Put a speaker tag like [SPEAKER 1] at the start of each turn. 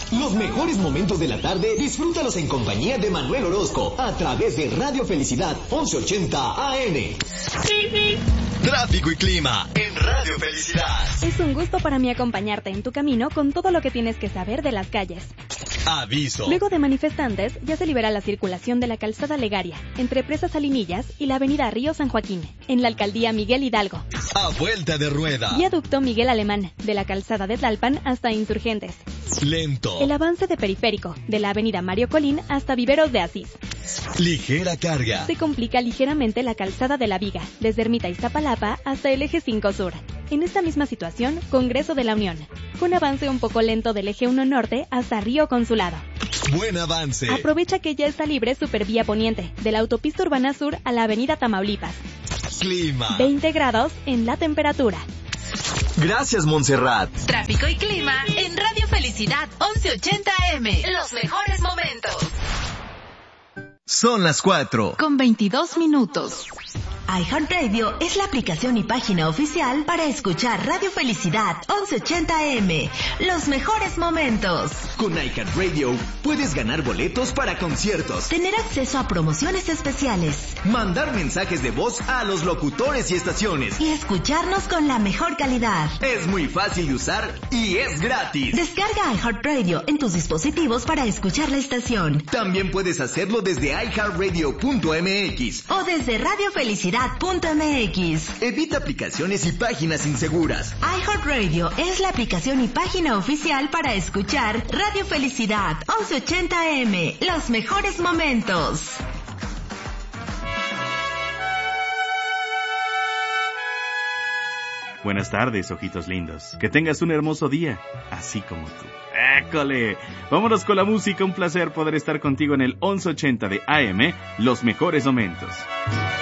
[SPEAKER 1] Los mejores momentos de la tarde, disfrútalos en compañía de Manuel Orozco, a través de Radio Felicidad 1180 AM. Tráfico y clima en Radio Felicidad.
[SPEAKER 2] Es un gusto para mí acompañarte en tu camino con todo lo que tienes que saber de las calles.
[SPEAKER 1] Aviso.
[SPEAKER 2] Luego de manifestantes, ya se libera la circulación de la calzada Legaria, entre Presa Salinillas y la avenida Río San Joaquín, en la alcaldía Miguel Hidalgo.
[SPEAKER 1] A vuelta de rueda.
[SPEAKER 2] Viaducto Miguel Alemán, de la calzada de Tlalpan hasta Insurgentes.
[SPEAKER 1] Lento.
[SPEAKER 2] El avance de Periférico, de la avenida Mario Colín hasta Viveros de Asís.
[SPEAKER 1] Ligera carga.
[SPEAKER 2] Se complica ligeramente la calzada de la Viga, desde Ermita Iztapalapa hasta el eje 5 Sur. En esta misma situación, Congreso de la Unión, con avance un poco lento del eje 1 Norte hasta Río Consulado.
[SPEAKER 1] Buen avance.
[SPEAKER 2] Aprovecha que ya está libre Supervía Poniente, de la autopista Urbana Sur a la avenida Tamaulipas.
[SPEAKER 1] Clima.
[SPEAKER 2] 20 grados en la temperatura.
[SPEAKER 1] Gracias, Montserrat.
[SPEAKER 3] Tráfico y clima en Radio Felicidad 1180 AM. Los mejores momentos.
[SPEAKER 1] Son las 4.
[SPEAKER 3] Con 22 minutos.
[SPEAKER 4] iHeartRadio es la aplicación y página oficial para escuchar Radio Felicidad 1180 AM. Los mejores momentos.
[SPEAKER 1] Con iHeartRadio puedes ganar boletos para conciertos,
[SPEAKER 4] Tener acceso a promociones especiales
[SPEAKER 1] mandar mensajes de voz a los locutores y estaciones.
[SPEAKER 4] y escucharnos con la mejor calidad.
[SPEAKER 1] Es muy fácil de usar y es gratis.
[SPEAKER 4] Descarga iHeartRadio en tus dispositivos para escuchar la estación
[SPEAKER 1] También puedes hacerlo desde iHeartRadio.mx.
[SPEAKER 4] o desde radiofelicidad.mx.
[SPEAKER 1] Evita aplicaciones y páginas inseguras.
[SPEAKER 4] iHeartRadio es la aplicación y página oficial para escuchar Radio Felicidad 1180 AM. Los mejores momentos.
[SPEAKER 5] Buenas tardes, ojitos lindos. Que tengas un hermoso día, así como tú. ¡École! Vámonos con la música. Un placer poder estar contigo en el 1180 de AM, Los mejores momentos.